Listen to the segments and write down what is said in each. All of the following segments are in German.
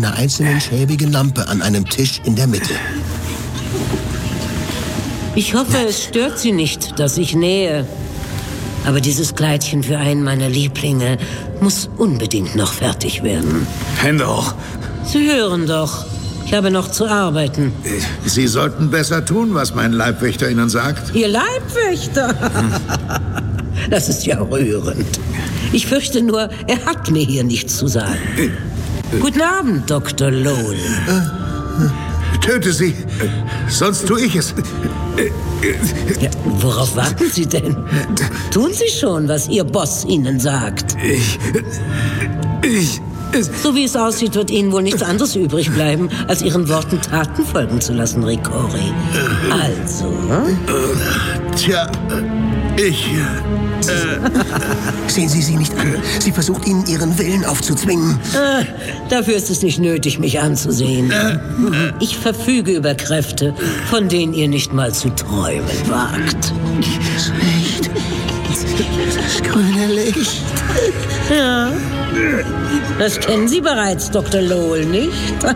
einer einzelnen schäbigen Lampe an einem Tisch in der Mitte. Ich hoffe, es stört Sie nicht, dass ich nähe. Aber dieses Kleidchen für einen meiner Lieblinge muss unbedingt noch fertig werden. Hände hoch. Sie hören doch. Ich habe noch zu arbeiten. Sie sollten besser tun, was mein Leibwächter Ihnen sagt. Ihr Leibwächter? Das ist ja rührend. Ich fürchte nur, er hat mir hier nichts zu sagen. Guten Abend, Dr. Lowell. Töte sie, sonst tue ich es. Ja, worauf warten Sie denn? Tun Sie schon, was Ihr Boss Ihnen sagt. So wie es aussieht, wird Ihnen wohl nichts anderes übrig bleiben, als Ihren Worten Taten folgen zu lassen, Ricori. Also? Tja, Sehen Sie sie nicht an. Sie versucht Ihnen Ihren Willen aufzuzwingen. Dafür ist es nicht nötig, mich anzusehen. Ich verfüge über Kräfte, von denen ihr nicht mal zu träumen wagt. Das Licht. Das grüne Licht. Ja, das kennen Sie bereits, Dr. Lowell, nicht?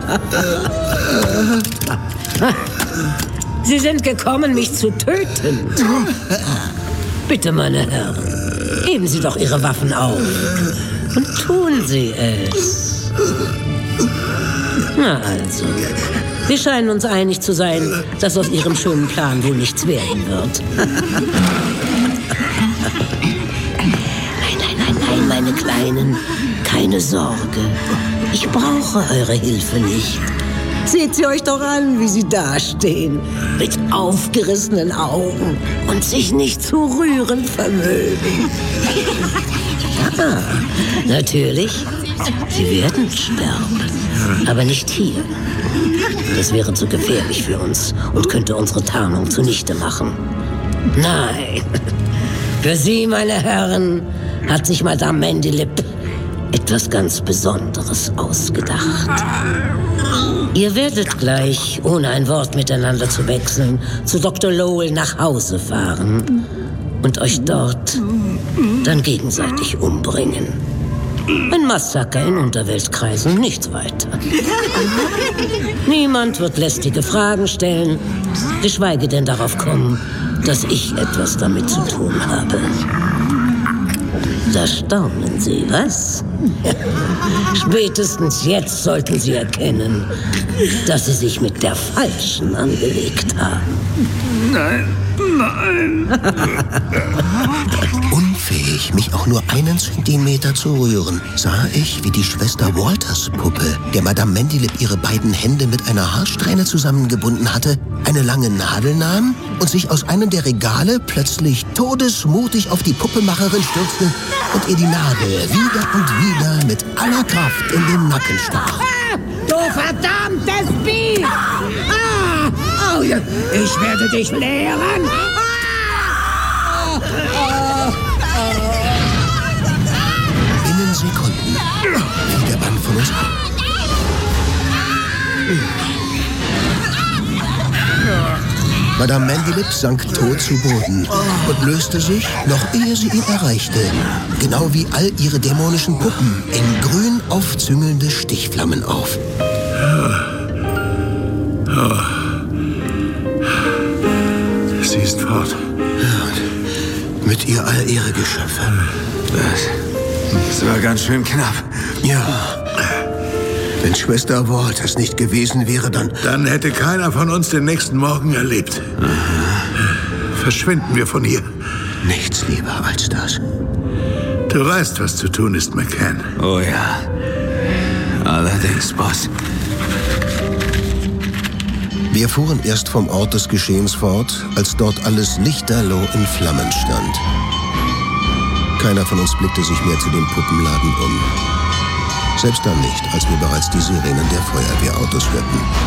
Sie sind gekommen, mich zu töten. Bitte, meine Herren, heben Sie doch Ihre Waffen auf und tun Sie es. Na also, wir scheinen uns einig zu sein, dass aus Ihrem schönen Plan wohl nichts werden wird. Nein, meine Kleinen, keine Sorge. Ich brauche eure Hilfe nicht. Seht sie euch doch an, wie sie dastehen, mit aufgerissenen Augen und sich nicht zu rühren vermögen. Ja, natürlich, sie werden sterben, aber nicht hier. Das wäre zu gefährlich für uns und könnte unsere Tarnung zunichte machen. Nein, für Sie, meine Herren, hat sich Madame Mandelip etwas ganz Besonderes ausgedacht. Ihr werdet gleich, ohne ein Wort miteinander zu wechseln, zu Dr. Lowell nach Hause fahren und euch dort dann gegenseitig umbringen. Ein Massaker in Unterweltkreisen, nichts weiter. Niemand wird lästige Fragen stellen, geschweige denn darauf kommen, dass ich etwas damit zu tun habe. Da staunen Sie, was? Spätestens jetzt sollten Sie erkennen, dass Sie sich mit der Falschen angelegt haben. Nein. Unfähig, mich auch nur einen Zentimeter zu rühren, sah ich, wie die Schwester Walters Puppe, der Madame Mandelip ihre beiden Hände mit einer Haarsträhne zusammengebunden hatte, eine lange Nadel nahm und sich aus einem der Regale plötzlich todesmutig auf die Puppemacherin stürzte und ihr die Nadel wieder und wieder mit aller Kraft in den Nacken stach. Du verdammtes Biest! Oh, ich werde dich lehren! Binnen Sekunden fiel der Bann von uns ab. Madame Mandelip sank tot zu Boden und löste sich, noch ehe sie ihn erreichte, genau wie all ihre dämonischen Puppen, in grün aufzüngelnde Stichflammen auf. Sie ist fort. Und mit ihr all ihre Geschöpfe. Das war ganz schön knapp. Ja. Wenn Schwester Walters nicht gewesen wäre, Dann hätte keiner von uns den nächsten Morgen erlebt. Verschwinden wir von hier. Nichts lieber als das. Du weißt, was zu tun ist, McCann. Oh ja. Allerdings, Boss. Wir fuhren erst vom Ort des Geschehens fort, als dort alles lichterloh in Flammen stand. Keiner von uns blickte sich mehr zu dem Puppenladen um. Selbst dann nicht, als wir bereits die Sirenen der Feuerwehrautos hörten.